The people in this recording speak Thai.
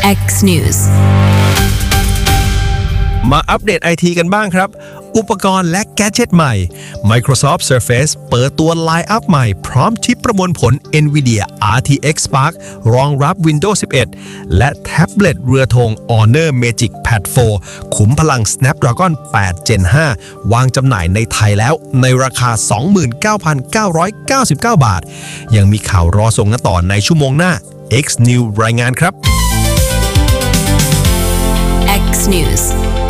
X News มาอัปเดตไอทีกันบ้างครับอุปกรณ์และแกดเจ็ตใหม่ Microsoft Surface เปิดตัวไลน์อัพใหม่พร้อมชิปประมวลผล NVIDIA RTX Spark รองรับ Windows 11 และแท็บเล็ตเรือธง Honor Magic Pad 4 ขุมพลัง Snapdragon 8 Gen 5 วางจำหน่ายในไทยแล้วในราคา 29,999 บาท ยังมีข่าวรอส่งกันต่อในชั่วโมงหน้า X News รายงานครับ X News